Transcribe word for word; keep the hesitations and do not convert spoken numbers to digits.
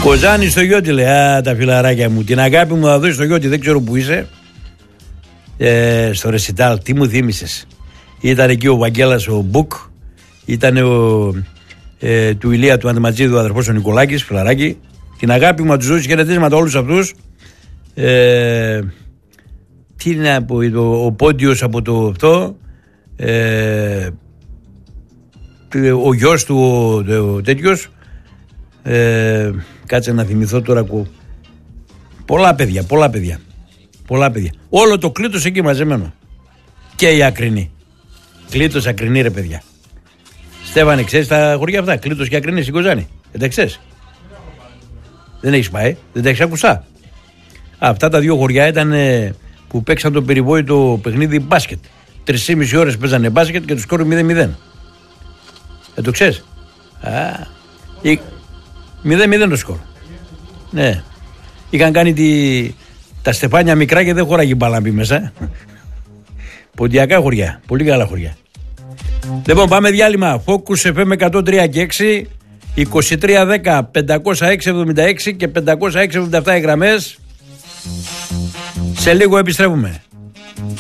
Κοζάνη στο Γιώτη λέει, α, τα φιλαράκια μου, την αγάπη μου θα δώσει στο Γιώτη, δεν ξέρω που είσαι. Ε, στο ρεσιτάλ, τι μου θύμισες. Ήταν εκεί ο Βαγγέλας ο Μπουκ, ήταν ο ε, του Ηλία του Αντιματζίδου, ο αδερφός ο Νικολάκης, φιλαράκι. Την αγάπη μου θα τους δώσει χαιρετίσματα όλους αυτούς. Ε, τι είναι από το, ο Πόντιος από το αυτό, ε, ο γιος του ο, ο, ο τέτοιος, ε, κάτσε να θυμηθώ τώρα, πολλά παιδιά, πολλά παιδιά, πολλά παιδιά. Όλο το Κλήτος εκεί μαζεμένο και η Ακρινή. Κλήτος, Ακρινή ρε παιδιά. Στέφανε, ξέρεις τα χωριά αυτά, Κλήτος και Ακρινή στην Κοζάνη, δεν τα ξέρεις? Δεν έχεις πάει, δεν τα έχεις ακουστά? Αυτά τα δύο χωριά ήταν ε, που παίξαν το περιβόητο παιχνίδι μπάσκετ. Τρεις και μισή ώρες παίζανε μπάσκετ και το σκόρ μηδέν μηδέν. Δεν το ξέρεις? μηδέν μηδέν το σκορ. Ναι. Είχαν κάνει τη, τα στεφάνια μικρά και δεν χώραγε μπάλα να μπει μέσα. Ποντιακά χωριά. Πολύ καλά χωριά. Λοιπόν, πάμε διάλειμμα. Focus εφ εμ εκατόν τρία και έξι, είκοσι τρία δέκα πεντακόσια έξι εβδομήντα έξι και πεντακόσια έξι εβδομήντα επτά οι γραμμές. Σε λίγο επιστρέφουμε.